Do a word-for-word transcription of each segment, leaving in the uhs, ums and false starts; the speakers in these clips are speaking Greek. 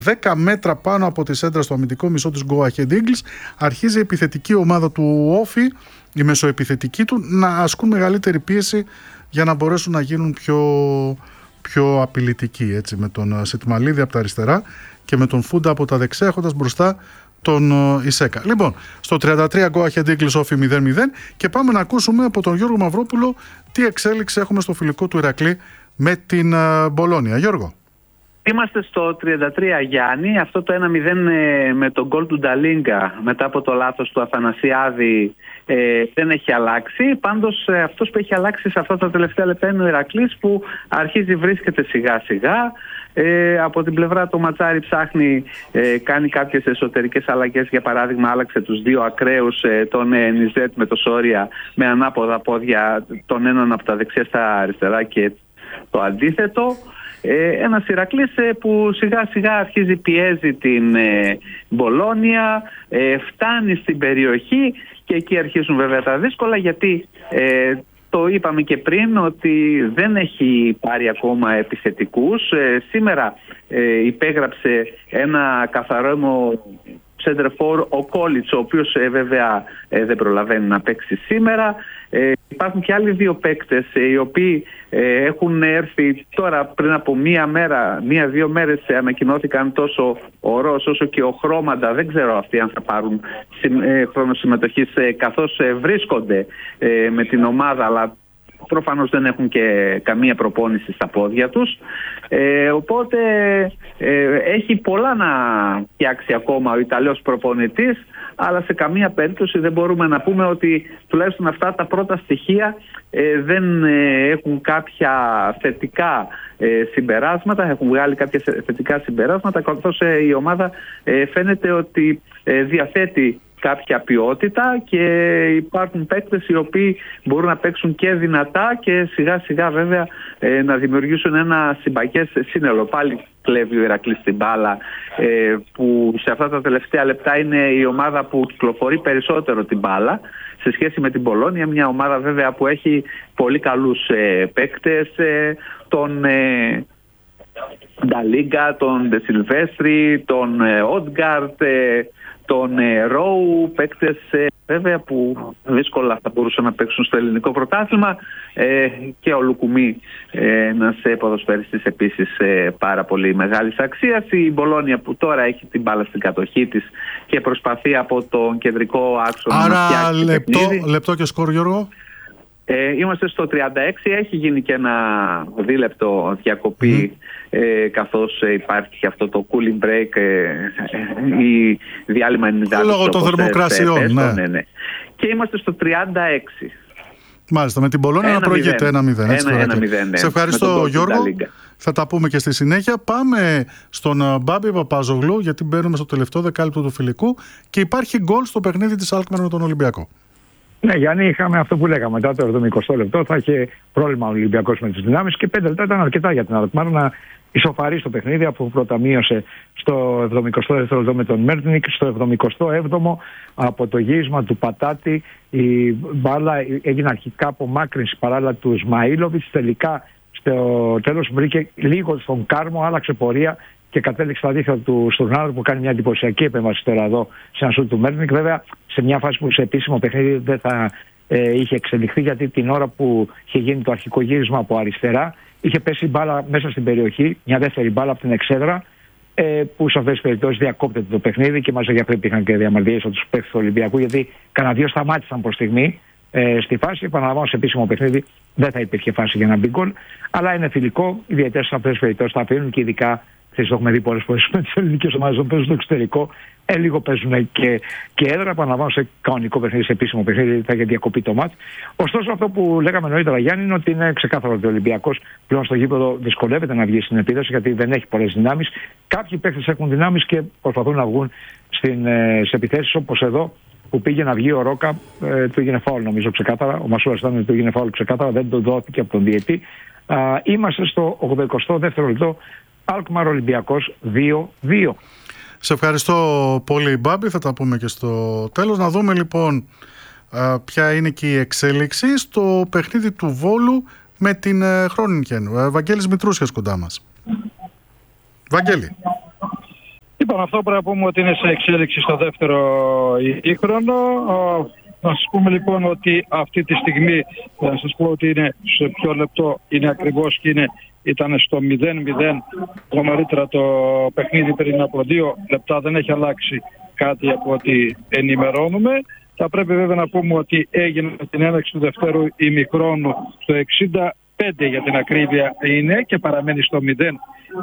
δέκα μέτρα πάνω από τη σέντρα στο αμυντικό μισό της Go Ahead Eagles, αρχίζει η επιθετική ομάδα του Όφη, η μεσοεπιθετική του, να ασκούν μεγαλύτερη πίεση για να μπορέσουν να γίνουν πιο, πιο απειλητικοί, έτσι, με τον Σιτμαλίδη από τα αριστερά και με τον Φούντα από τα δεξιά, έχοντας μπροστά τον Ισέκα. Λοιπόν, στο τριάντα τρία Go Ahead Eagles Όφη μηδέν μηδέν, και πάμε να ακούσουμε από τον Γιώργο Μαυρόπουλο τι εξέλιξη έχουμε στο φιλικό του Ηρακλή με την Μπολόνια. Γιώργο. Είμαστε στο τριάντα τρία, Γιάννη. Αυτό το ένα μηδέν με τον γκολ του Νταλίγκα μετά από το λάθος του Αθανασιάδη ε, δεν έχει αλλάξει. Πάντως ε, αυτός που έχει αλλάξει σε αυτά τα τελευταία λεπτά είναι ο Ηρακλής, που αρχίζει βρίσκεται σιγά σιγά. Ε, από την πλευρά του Ματσάρη ψάχνει, ε, κάνει κάποιες εσωτερικές αλλαγές. Για παράδειγμα, άλλαξε τους δύο ακραίους, ε, τον ε, Νιζέτ με το Σόρια με ανάποδα πόδια, τον έναν από τα δεξιά στα αριστερά και το αντίθετο. Ε, ένας Ηρακλής ε, που σιγά σιγά αρχίζει, πιέζει την ε, Μπολόνια, ε, φτάνει στην περιοχή και εκεί αρχίζουν βέβαια τα δύσκολα, γιατί ε, το είπαμε και πριν ότι δεν έχει πάρει ακόμα επιθετικούς. Ε, σήμερα ε, υπέγραψε ένα καθαρό center for ο Κόλιτς, ο οποίος ε, βέβαια ε, δεν προλαβαίνει να παίξει σήμερα. Ε, υπάρχουν και άλλοι δύο παίκτες ε, οι οποίοι ε, έχουν έρθει τώρα πριν από μία μέρα, μία-δύο μέρες, ε, ανακοινώθηκαν τόσο ο Ρος όσο και ο Χρώμαντα. Δεν ξέρω αυτοί αν θα πάρουν ε, χρόνο συμμετοχής ε, καθώς ε, βρίσκονται ε, με την ομάδα, αλλά προφανώς δεν έχουν και καμία προπόνηση στα πόδια τους. Ε, οπότε ε, έχει πολλά να φτιάξει ακόμα ο Ιταλός προπονητής, αλλά σε καμία περίπτωση δεν μπορούμε να πούμε ότι τουλάχιστον αυτά τα πρώτα στοιχεία ε, δεν ε, έχουν κάποια θετικά ε, συμπεράσματα, έχουν βγάλει κάποια θετικά συμπεράσματα, καθώς ε, η ομάδα ε, φαίνεται ότι ε, διαθέτει κάποια ποιότητα και υπάρχουν παίκτες οι οποίοι μπορούν να παίξουν και δυνατά και σιγά σιγά βέβαια ε, να δημιουργήσουν ένα συμπαγές σύνολο. Πάλι κλέβει ο Ηρακλής την μπάλα, ε, που σε αυτά τα τελευταία λεπτά είναι η ομάδα που κυκλοφορεί περισσότερο την μπάλα σε σχέση με την Μπολόνια, μια ομάδα βέβαια που έχει πολύ καλούς ε, παίκτες, ε, τον ε, Νταλίγκα, τον Ντεσιλβέστρη, τον Ότγκαρτ, ε, τον ε, Ρόου, παίκτες ε, βέβαια που δύσκολα θα μπορούσαν να παίξουν στο ελληνικό πρωτάθλημα, ε, και ο Λουκουμί, ε, ένας ποδοσφαιριστής επίσης ε, πάρα πολύ μεγάλης αξίας. Η Μπολόνια που τώρα έχει την μπάλα στην κατοχή της και προσπαθεί από τον κεντρικό άξονα Άρα, να φτιάξει λεπτό, παιχνίδι. λεπτό και σκορ, Γιώργο. Ε, είμαστε στο τριάντα έξι, έχει γίνει και ένα δίλεπτο διακοπή, mm. ε, καθώς ε, υπάρχει και αυτό το cooling break, ε, ε, η διάλειμμα ενυδάτωσης λόγω των θερμοκρασιών, ναι. ναι, ναι. Και είμαστε στο τριάντα έξι. Μάλιστα, με την Μπολόνια να προηγείται ένα μηδέν. Ναι. Σε ευχαριστώ, Γιώργο. Θα τα πούμε και στη συνέχεια. Πάμε στον Μπάμπη Παπαζογλού, γιατί μπαίνουμε στο τελευταίο δεκάλεπτο του φιλικού και υπάρχει γκολ στο παιχνίδι της Αλκμαρ με τον Ολυμπιακό. Ναι, Γιάννη, είχαμε αυτό που λέγαμε. Μετά το εβδομηκοστό λεπτό θα είχε πρόβλημα ο Ολυμπιακός με τις δυνάμεις και πέντε λεπτά ήταν αρκετά για την Αλκμαρ να ισοφαρίσει το παιχνίδι, αφού πρώτα μείωσε στο εβδομηκοστό δεύτερο λεπτό με τον Μέρτινικ. Στο εβδομηκοστό έβδομο από το γύρισμα του Πατάτη η μπάλα έγινε αρχικά απομάκρυνση παράλληλα του Σμαΐλοβιτς. Τελικά στο τέλος βρήκε λίγο στον Κάρμο, άλλαξε πορεία και κατέληξε στα δίχτυα του Στουρνάδου, που κάνει μια εντυπωσιακή επέμβαση τώρα εδώ σε ένα σούτ του Μέρτινικ. Βέβαια σε μια φάση που σε επίσημο παιχνίδι δεν θα ε, είχε εξελιχθεί, γιατί την ώρα που είχε γίνει το αρχικό γύρισμα από αριστερά είχε πέσει μπάλα μέσα στην περιοχή, μια δεύτερη μπάλα από την εξέδρα, ε, που σε αυτές τις περιπτώσεις διακόπτεται το παιχνίδι και μαζί για αυτό υπήρχαν και διαμαρτυρίες από τους παίκτες του Ολυμπιακού, γιατί κανένα δύο σταμάτησαν προς στιγμή ε, στη φάση. Επαναλαμβάνω, σε επίσημο παιχνίδι δεν θα υπήρχε φάση για να μπει γκολ, αλλά είναι φιλικό. Ιδιαίτερα σε αυτές τις περιπτώσεις θα αφήνουν, και ειδικά χθες το έχουμε δει πολλές φορές με τις ελληνικές ομάδες που παίζουν στο εξωτερικό. Ε, λίγο παίζουν και, και έδρα. Επαναλαμβάνω, σε κανονικό παιχνίδι, σε επίσημο παιχνίδι, θα έχει διακοπεί το μάτς. Ωστόσο, αυτό που λέγαμε νωρίτερα, Γιάννη, είναι ότι είναι ξεκάθαρο ότι ο Ολυμπιακός πλέον στο γήπεδο δυσκολεύεται να βγει στην επίδεση, γιατί δεν έχει πολλές δυνάμεις. Κάποιοι παίκτες έχουν δυνάμεις και προσπαθούν να βγουν στην, σε επιθέσεις, όπως εδώ που πήγε να βγει ο Ρόκα, ε, του έγινε φάουλ νομίζω ξεκάθαρα. Ο Μασούρας ήταν ότι του έγινε φάουλ ξεκάθαρα, δεν το δόθηκε από τον διαιτή. Α, είμαστε στο ογδοηκοστό δεύτερο λεπτό. Αλκμαρ Ολυμπιακός δύο δύο. Σε ευχαριστώ πολύ, Μπάμπη. Θα τα πούμε και στο τέλος. Να δούμε λοιπόν ποια είναι και η εξέλιξη στο παιχνίδι του Βόλου με την Χρόνικεν. Βαγγέλης Μητρούσιας κοντά μας. Βαγγέλη. Λοιπόν, αυτό πρέπει να πούμε ότι είναι σε εξέλιξη στο δεύτερο ημίχρονο. Να σας πούμε λοιπόν ότι αυτή τη στιγμή, να σας πω ότι είναι σε ποιο λεπτό είναι ακριβώς και είναι, ήταν στο μηδέν μηδέν το νωρίτερα το παιχνίδι πριν από δύο λεπτά, δεν έχει αλλάξει κάτι από ό,τι ενημερώνουμε. Θα πρέπει βέβαια να πούμε ότι έγινε την έναρξη του δευτέρου ημιχρόνου στο εξήντα πέντε για την ακρίβεια είναι και παραμένει στο μηδέν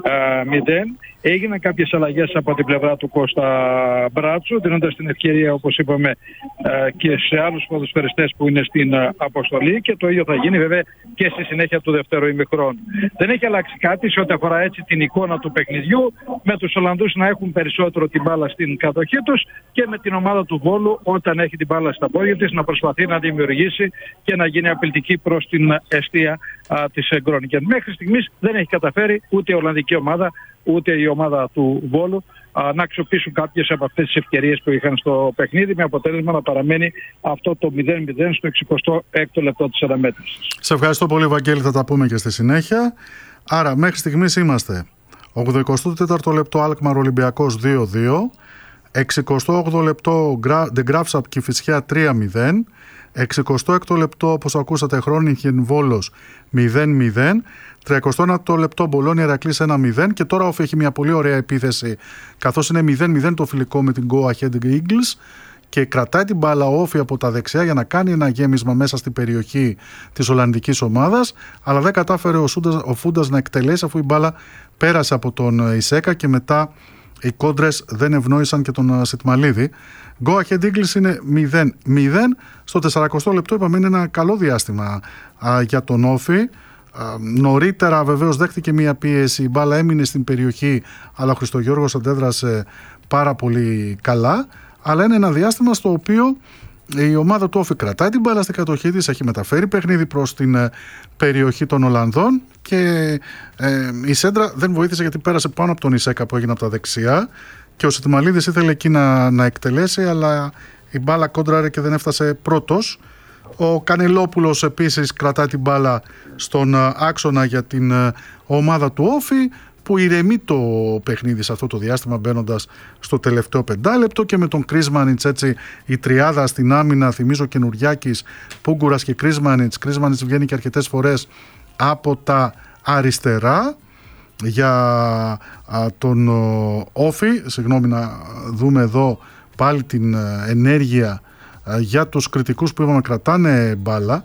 μηδέν. Έγιναν κάποιες αλλαγές από την πλευρά του Κώστα Μπράτσου, δίνοντας την ευκαιρία, όπως είπαμε, και σε άλλους ποδοσφαιριστές που είναι στην αποστολή, και το ίδιο θα γίνει βέβαια και στη συνέχεια του δευτέρου ημιχρόνου. Δεν έχει αλλάξει κάτι σε ό,τι αφορά έτσι την εικόνα του παιχνιδιού, με τους Ολλανδούς να έχουν περισσότερο την μπάλα στην κατοχή τους και με την ομάδα του Βόλου, όταν έχει την μπάλα στα πόδια της, να προσπαθεί να δημιουργήσει και να γίνει απειλητική προς την εστία της Γκρόνικεν. Μέχρι στιγμής δεν έχει καταφέρει ούτε η Ολλανδική ομάδα ούτε η ομάδα του Βόλου α, να αξιοποιήσουν κάποιες από αυτές τις ευκαιρίες που είχαν στο παιχνίδι, με αποτέλεσμα να παραμένει αυτό το μηδέν μηδέν στο εξηκοστό έκτο λεπτό της αναμέτρησης. Σε ευχαριστώ πολύ, Βαγγέλη, θα τα πούμε και στη συνέχεια. Άρα μέχρι στιγμής είμαστε ογδοηκοστό τέταρτο λεπτό Αλκμαρ Ολυμπιακός δύο δύο, εξηκοστό όγδοο λεπτό De Graafschap Κηφισιά τρία μηδέν, εξηκοστό έκτο λεπτό, όπως ακούσατε, Χρόνιγχεν Βόλος μηδέν μηδέν, τριακοστό ένατο λεπτό Μπολόνια Ηρακλής ένα μηδέν, και τώρα Όφη έχει μια πολύ ωραία επίθεση, καθώς είναι μηδέν μηδέν το φιλικό με την Go Ahead Eagles, και κρατάει την μπάλα Όφη από τα δεξιά για να κάνει ένα γέμισμα μέσα στην περιοχή της Ολλανδικής ομάδας, αλλά δεν κατάφερε ο, Σούντας, ο Φούντας να εκτελέσει, αφού η μπάλα πέρασε από τον Ισέκα και μετά οι κόντρες δεν ευνόησαν και τον Σιτμαλίδη. Go Ahead Eagles είναι μηδέν μηδέν. Στο τεσσαρακοστό λεπτό, είπαμε, είναι ένα καλό διάστημα α, για τον Όφη. Α, νωρίτερα βεβαίως δέχτηκε μια πίεση, η μπάλα έμεινε στην περιοχή, αλλά ο Χριστογιώργος αντέδρασε πάρα πολύ καλά. Αλλά είναι ένα διάστημα στο οποίο η ομάδα του Όφη κρατάει την μπάλα στην κατοχή της, έχει μεταφέρει παιχνίδι προς την ε, περιοχή των Ολλανδών, και ε, η σέντρα δεν βοήθησε γιατί πέρασε πάνω από τον Ισέκα που έγινε από τα δεξιά, και ο Σιτμαλίδης ήθελε εκεί να, να εκτελέσει, αλλά η μπάλα κόντραρε και δεν έφτασε πρώτος. Ο Κανελόπουλος επίσης κρατάει την μπάλα στον ε, άξονα για την ε, ομάδα του Όφη, που ηρεμεί το παιχνίδι σε αυτό το διάστημα, μπαίνοντας στο τελευταίο πεντάλεπτο, και με τον Κρίσμανιτς, έτσι, η τριάδα στην άμυνα, θυμίζω, Καινουριάκης, Πούγκουρας και Κρίσμανιτς. Κρίσμανιτς βγαίνει και αρκετές φορές από τα αριστερά για α, τον ο, Όφη. Συγγνώμη, να δούμε εδώ πάλι την α, ενέργεια α, για τους κριτικούς που είπαμε κρατάνε μπάλα,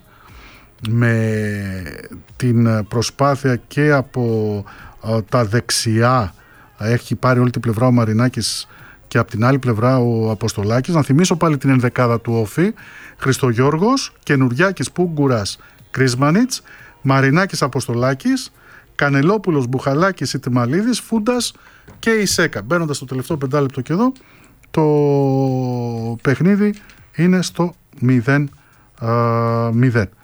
με την προσπάθεια και από τα δεξιά έχει πάρει όλη την πλευρά ο Μαρινάκης και από την άλλη πλευρά ο Αποστολάκης. Να θυμίσω πάλι την ενδεκάδα του Όφη: Χριστογιώργος, Καινουριάκης, Πούγκουρας, Κρίσμανιτς, Μαρινάκης, Αποστολάκης, Κανελόπουλος, Μπουχαλάκης, Σιτμαλίδης, Φούντας και Ισέκα. Μπαίνοντας στο τελευταίο πεντάλεπτο, και εδώ το παιχνίδι είναι στο μηδέν μηδέν.